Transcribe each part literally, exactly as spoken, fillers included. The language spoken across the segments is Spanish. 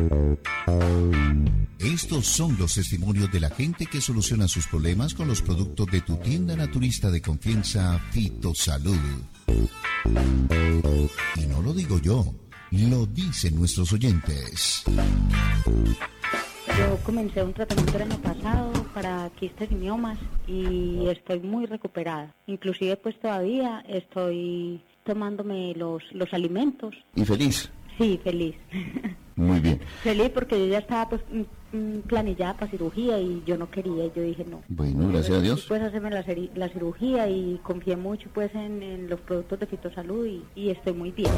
Estos son los testimonios de la gente que soluciona sus problemas con los productos de tu tienda naturista de confianza, Fitosalud. Y no lo digo yo, lo dicen nuestros oyentes. Yo comencé un tratamiento el año pasado para quistes y miomas y estoy muy recuperada. Inclusive pues todavía estoy tomándome los, los alimentos. ¿Y feliz? Sí, feliz. Muy bien. Feliz porque yo ya estaba pues planillada para cirugía y yo no quería, y yo dije no. Bueno, gracias a Dios. Pues hacerme la, la cirugía y confié mucho pues en, en los productos de Fitosalud y, y estoy muy bien.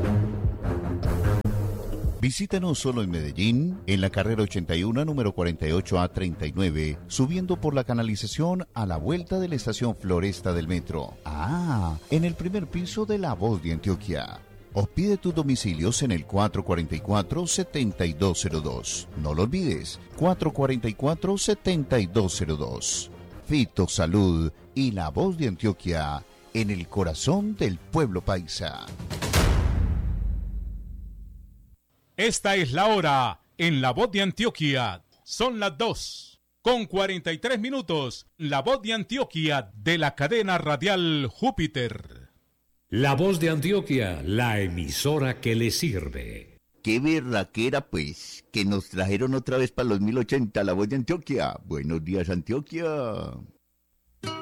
Visítanos solo en Medellín, en la carrera ochenta y uno, número cuarenta y ocho A treinta y nueve, subiendo por la canalización a la vuelta de la estación Floresta del metro. Ah, en el primer piso de La Voz de Antioquia. O pide tus domicilios en el cuatro cuatro cuatro, siete dos cero dos. No lo olvides, cuatro cuatro cuatro, siete dos cero dos. Fitosalud y La Voz de Antioquia, en el corazón del pueblo paisa. Esta es la hora en La Voz de Antioquia. Son las dos con cuarenta y tres minutos. La Voz de Antioquia de la cadena radial Júpiter. La Voz de Antioquia, la emisora que le sirve. Qué berraquera, pues, que nos trajeron otra vez para los mil ochenta, La Voz de Antioquia. Buenos días, Antioquia.